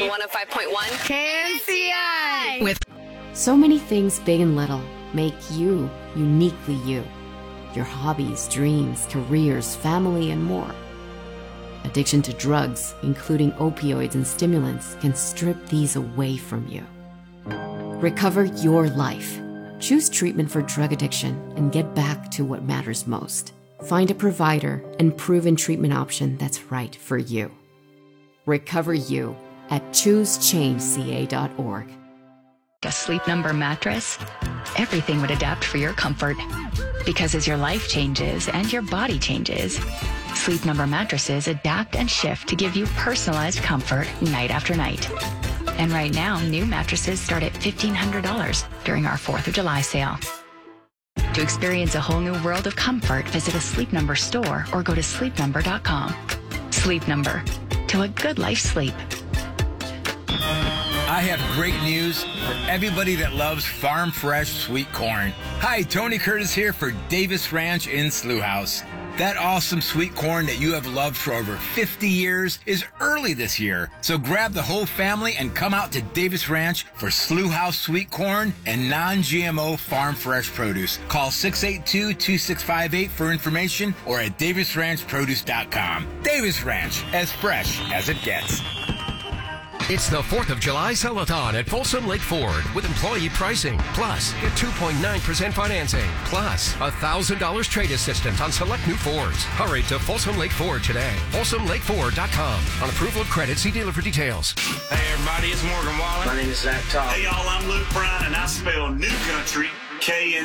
105.1 KNCI. With so many things big and little make you uniquely you. Your hobbies, dreams, careers, family, and more. Addiction to drugs, including opioids and stimulants, can strip these away from you. Recover your life. Choose treatment for drug addiction and get back to what matters most. Find a provider and proven treatment option that's right for you. Recover you at choosechangeca.org. A Sleep Number mattress? Everything would adapt for your comfort. Because as your life changes and your body changes, Sleep Number mattresses adapt and shift to give you personalized comfort night after night. And right now, new mattresses start at $1,500 during our 4th of July sale. To experience a whole new world of comfort, visit a Sleep Number store or go to sleepnumber.com. Sleep Number. To a good life sleep. I have great news for everybody that loves farm fresh sweet corn. Hi, Tony Curtis here for Davis Ranch in Slough House. That awesome sweet corn that you have loved for over 50 years is early this year. So grab the whole family and come out to Davis Ranch for Slough House sweet corn and non-GMO farm fresh produce. Call 682-2658 for information or at davisranchproduce.com. Davis Ranch, as fresh as it gets. It's the 4th of July Sell-a-thon at Folsom Lake Ford with employee pricing. Plus, get 2.9% financing. Plus, $1,000 trade assistance on select new Fords. Hurry to Folsom Lake Ford today. FolsomLakeFord.com. On approval of credit, see dealer for details. Hey, everybody, it's Morgan Wallen. My name is Zach Todd. Hey, y'all, I'm Luke Bryan, and I spell New Country, K-N